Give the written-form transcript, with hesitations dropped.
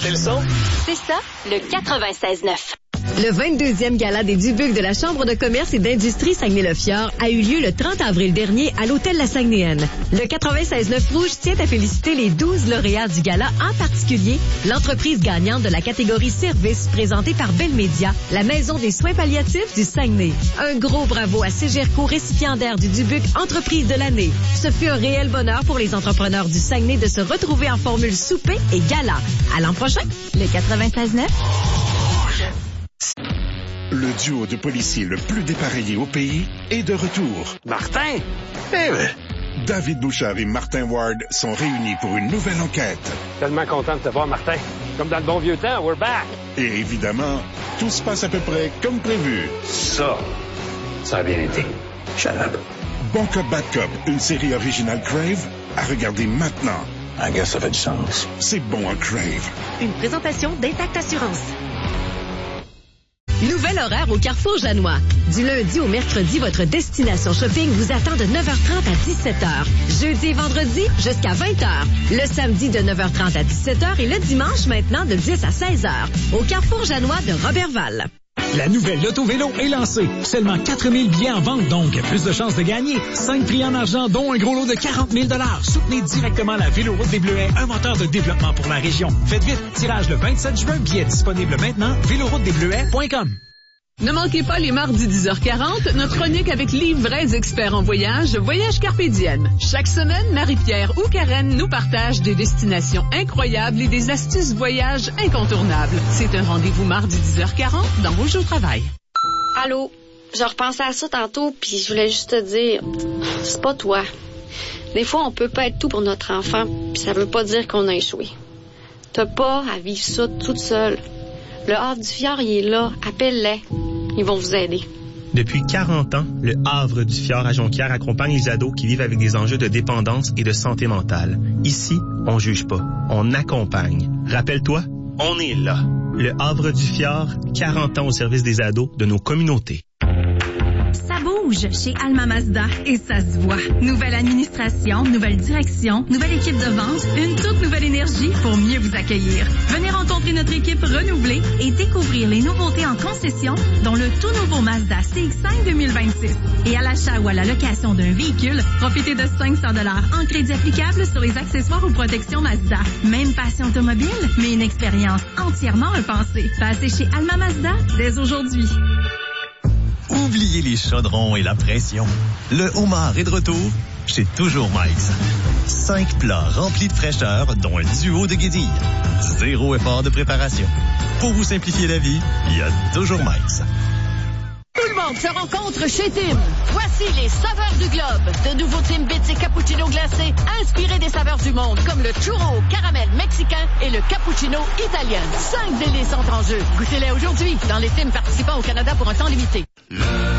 le son? C'est ça, le 96.9. Le 22e gala des Dubucs de la Chambre de commerce et d'industrie Saguenay-le-Fjord a eu lieu le 30 avril dernier à l'Hôtel La Saguenayenne. Le 96.9 Rouge tient à féliciter les 12 lauréats du gala, en particulier l'entreprise gagnante de la catégorie service présentée par Bell Media, la Maison des soins palliatifs du Saguenay. Un gros bravo à Cégerco, récipiendaire du Dubuc Entreprise de l'année. Ce fut un réel bonheur pour les entrepreneurs du Saguenay de se retrouver en formule souper et gala. À l'an prochain, le 96.9. Le duo de policiers le plus dépareillé au pays est de retour. Martin? Eh oui. David Bouchard et Martin Ward sont réunis pour une nouvelle enquête. Tellement content de te voir, Martin. Comme dans le bon vieux temps, we're back. Et évidemment, tout se passe à peu près comme prévu. Ça a bien été. Shut up. Bon Cop, Bad Cop, une série originale Crave, à regarder maintenant. I guess ça fait du sens. C'est bon en Crave. Une présentation d'Intact Assurance. Nouvel horaire au Carrefour Janois. Du lundi au mercredi, votre destination shopping vous attend de 9h30 à 17h. Jeudi et vendredi, jusqu'à 20h. Le samedi de 9h30 à 17h et le dimanche maintenant de 10 à 16h. Au Carrefour Janois de Robertval. La nouvelle Loto Vélo est lancée. Seulement 4000 billets en vente, donc plus de chances de gagner. 5 prix en argent, dont un gros lot de 40 000 $. Soutenez directement la Véloroute des Bleuets, un moteur de développement pour la région. Faites vite, tirage le 27 juin, billets disponibles maintenant, vélorouteDesBleuets.com. Ne manquez pas les mardis 10h40, notre chronique avec les vrais experts en voyage, Voyage Carpe Diem. Chaque semaine, Marie-Pierre ou Karen nous partagent des destinations incroyables et des astuces voyage incontournables. C'est un rendez-vous mardi 10h40 dans Rouge au travail. Allô? Je repensais à ça tantôt, puis je voulais juste te dire, c'est pas toi. Des fois, on peut pas être tout pour notre enfant, puis ça veut pas dire qu'on a échoué. T'as pas à vivre ça toute seule. Le Havre du Fjord, il est là. Appelle-les. Ils vont vous aider. Depuis 40 ans, le Havre du Fjord à Jonquière accompagne les ados qui vivent avec des enjeux de dépendance et de santé mentale. Ici, on juge pas, on accompagne. Rappelle-toi, on est là. Le Havre du Fjord, 40 ans au service des ados de nos communautés. Ça bouge chez Alma Mazda et ça se voit. Nouvelle administration, nouvelle direction, nouvelle équipe de vente, une toute nouvelle énergie pour mieux vous accueillir. Venez rencontrer notre équipe renouvelée et découvrir les nouveautés en concession, dont le tout nouveau Mazda CX-5 2026. Et à l'achat ou à la location d'un véhicule, profitez de 500 $ en crédit applicable sur les accessoires ou protections Mazda. Même passion automobile, mais une expérience entièrement repensée. Passez chez Alma Mazda dès aujourd'hui. Oubliez les chaudrons et la pression. Le homard est de retour chez Toujours Mike's. 5 plats remplis de fraîcheur, dont un duo de guédilles. 0 effort de préparation. Pour vous simplifier la vie, il y a Toujours Mike's. Tout le monde se rencontre chez Tim. Voici les saveurs du globe. De nouveaux Timbits et cappuccino glacés inspirés des saveurs du monde, comme le churro au caramel mexicain et le cappuccino italien. 5 délices entrent en jeu. Goûtez-les aujourd'hui dans les Tims participants au Canada pour un temps limité.